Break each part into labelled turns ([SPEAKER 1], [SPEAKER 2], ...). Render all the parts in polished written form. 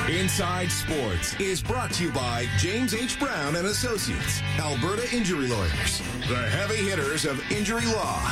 [SPEAKER 1] Inside Sports is brought to you by James H. Brown and Associates, Alberta Injury Lawyers, the heavy hitters of injury law.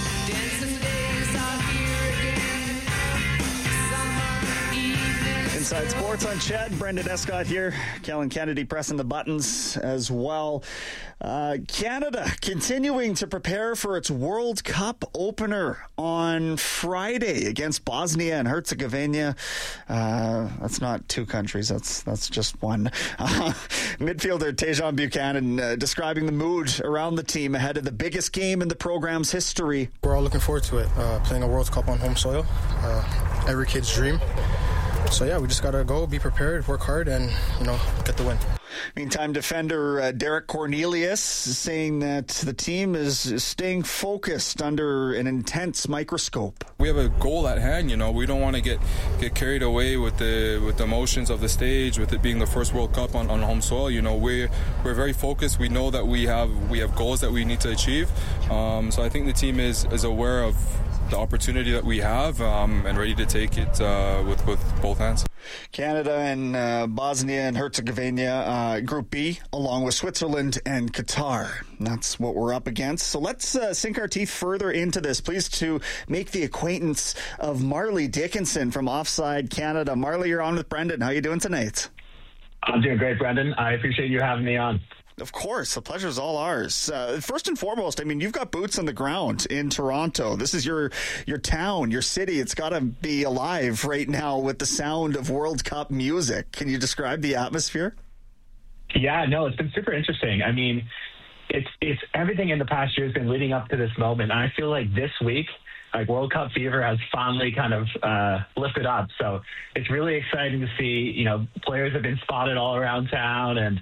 [SPEAKER 2] Inside Sports on Ched. Brendan Escott here. Kellen Kennedy pressing the buttons as well. Canada continuing to prepare for its World Cup opener on Friday against Bosnia and Herzegovina. That's not two countries. That's just one. Midfielder Tejan Buchanan describing the mood around the team ahead of the biggest game in the program's history.
[SPEAKER 3] We're all looking forward to it. Playing a World Cup on home soil. Every kid's dream. So yeah, we just got to go, be prepared, work hard, and, get the win.
[SPEAKER 2] Meantime, defender Derek Cornelius saying that the team is staying focused under an intense microscope.
[SPEAKER 4] We have a goal at hand, we don't want to get carried away with the emotions of the stage, with it being the first World Cup on home soil. We're very focused. We know that we have goals that we need to achieve. So I think the team is aware of the opportunity that we have and ready to take it with both hands.
[SPEAKER 2] Canada and Bosnia and Herzegovina, Group B, along with Switzerland and Qatar. That's what we're up against. So let's sink our teeth further into this. Pleased to make the acquaintance of Marley Dickinson from Offside Canada. Marley, you're on with Brendan. How are you doing tonight?
[SPEAKER 5] I'm doing great, Brendan. I appreciate you having me on.
[SPEAKER 2] Of course, the pleasure's all ours. First and foremost, you've got boots on the ground in Toronto. This is your town, your city. It's got to be alive right now with the sound of World Cup music. Can you describe the atmosphere?
[SPEAKER 5] Yeah, no, it's been super interesting. It's everything in the past year has been leading up to this moment. And I feel like this week, World Cup fever has finally kind of lifted up. So it's really exciting to see, players have been spotted all around town, and,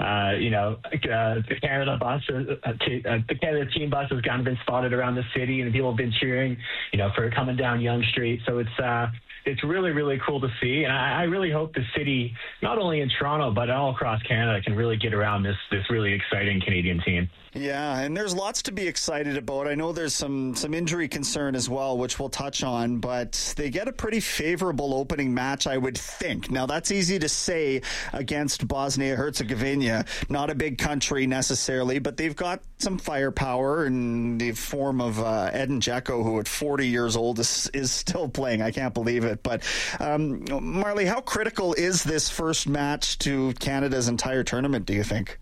[SPEAKER 5] the Canada bus, the Canada team bus has kind of been spotted around the city, and people have been cheering, for coming down Yonge Street. So it's really, really cool to see. And I really hope the city, not only in Toronto, but all across Canada, can really get around this really exciting Canadian team.
[SPEAKER 2] Yeah, and there's lots to be excited about. I know there's some injury concern as well, which we'll touch on, but they get a pretty favorable opening match, I would think. Now, that's easy to say against Bosnia-Herzegovina. Not a big country necessarily, but they've got some firepower in the form of Edin Dzeko, who at 40 years old is still playing. I can't believe it. But, Marley, how critical is this first match to Canada's entire tournament, do you think?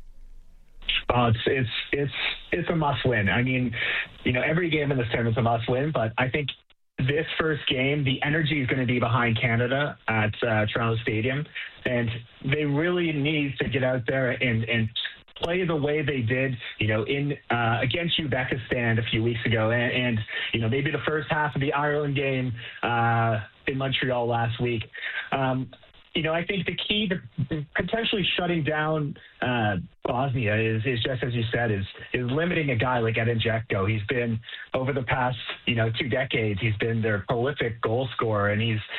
[SPEAKER 5] It's a must-win. Every game in this tournament's a must-win, but I think this first game, the energy is going to be behind Canada at Toronto Stadium, and they really need to get out there and play the way they did, in against Uzbekistan a few weeks ago, and maybe the first half of the Ireland game in Montreal last week. I think the key to potentially shutting down Bosnia is just as you said, is limiting a guy like Edin Dzeko. He's been over the past 2 decades. He's been their prolific goal scorer, and he's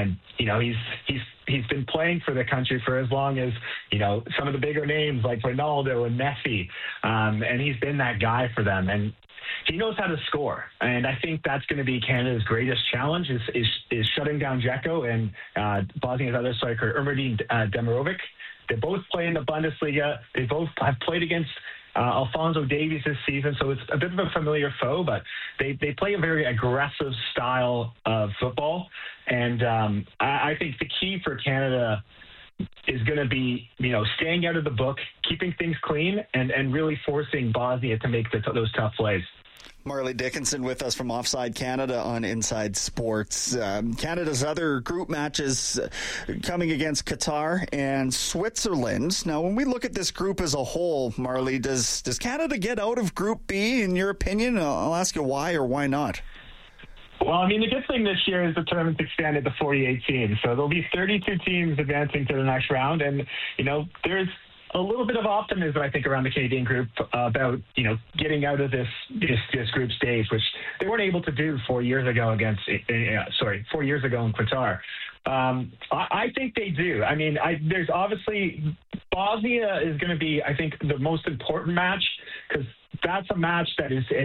[SPEAKER 5] been playing for the country for as long as some of the bigger names like Ronaldo and Messi, and he's been that guy for them. And he knows how to score, and I think that's going to be Canada's greatest challenge is shutting down Dzeko and Bosnia's other striker, Ermedin Demirovic. They both play in the Bundesliga. They both have played against Alphonso Davies this season, so it's a bit of a familiar foe, but they play a very aggressive style of football, and I think the key for Canada is going to be, staying out of the book, keeping things clean, and really forcing Bosnia to make those tough plays.
[SPEAKER 2] Marley Dickinson with us from Offside Canada on Inside Sports. Canada's other group matches coming against Qatar and Switzerland. Now, when we look at this group as a whole, Marley, does Canada get out of Group B, in your opinion? I'll ask you why or why not.
[SPEAKER 5] Well, the good thing this year is the tournament's expanded to 48 teams. So there'll be 32 teams advancing to the next round. And, there's a little bit of optimism, I think, around the Canadian group about, getting out of this group stage, which they weren't able to do 4 years ago in Qatar. I think they do. There's obviously Bosnia is going to be, I think, the most important match, because that's a match that is